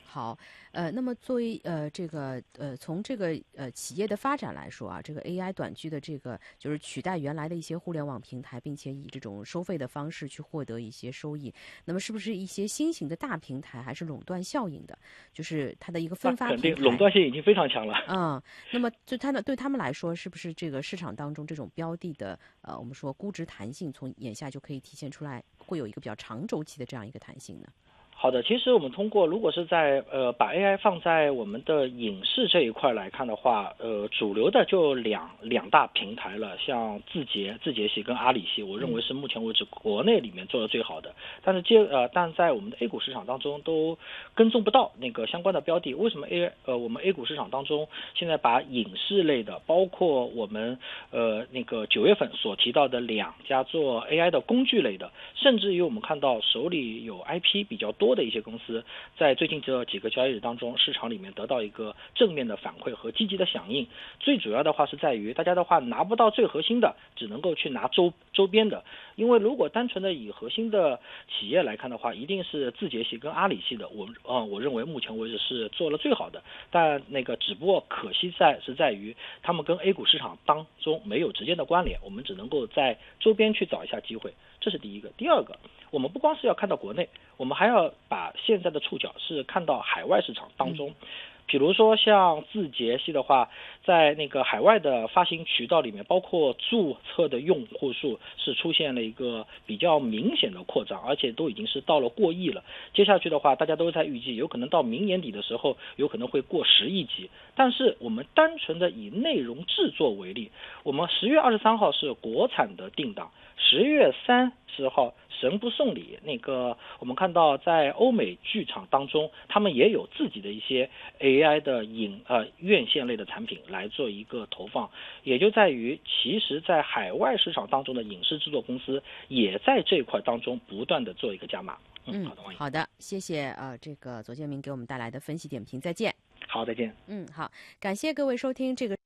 好，那么作为从这个企业的发展来说啊，这个 AI 短剧的这个就是取代原来的一些互联网平台，并且以这种收费的方式去获得一些收益。那么是不是一些新型的大平台还是垄断效应的？就是它的一个分发肯定平台。 垄断性已经非常强了。 那么对他们来说，是不是这个市场当中这种标的的我们说估值弹性，从眼下就可以体现出来，会有一个比较长周期的这样一个弹性呢？ 好的，其实我们通过如果是在把 AI 放在我们的影视这一块来看的话，主流的就两大平台了，像字节系跟阿里系，我认为是目前为止国内里面做的最好的。但是但在我们的 A 股市场当中都跟踪不到那个相关的标的。为什么我们 A 股市场当中现在把影视类的，包括我们那个9月份所提到的2家做 AI 的工具类的，甚至于我们看到手里有 IP 比较多的一些公司，在最近这几个交易日当中，市场里面得到一个正面的反馈和积极的响应。最主要的话是在于大家的话拿不到最核心的，只能够去拿周边的。因为如果单纯的以核心的企业来看的话，一定是字节系跟阿里系的，我认为目前为止是做了最好的。但那个只不过可惜是在于他们跟 A 股市场当中没有直接的关联，我们只能够在周边去找一下机会。这是第一个。第二个，我们不光是要看到国内，我们还要把现在的触角是看到海外市场当中。比如说像字节系的话，在那个海外的发行渠道里面，包括注册的用户数是出现了一个比较明显的扩张，而且都已经是到了过亿了。接下去的话，大家都在预计有可能到明年底的时候，有可能会过10亿级。但是我们单纯的以内容制作为例，我们10月23号是国产的定档，10月30号神不送礼，那个我们看到在欧美剧场当中，他们也有自己的一些 AI 的院线类的产品来做一个投放，也就在于其实在海外市场当中的影视制作公司也在这一块当中不断的做一个加码。 好的，谢谢这个左建明给我们带来的分析点评，再见。 好，再见。 好，感谢各位收听这个。